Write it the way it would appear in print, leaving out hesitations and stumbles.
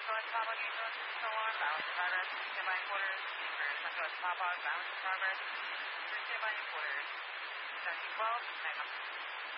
Southwest Papa Gator, so on, balance in progress, stand by in quarters, for Southwest Papa, balance in progress, stand by in quarters, 1712, 9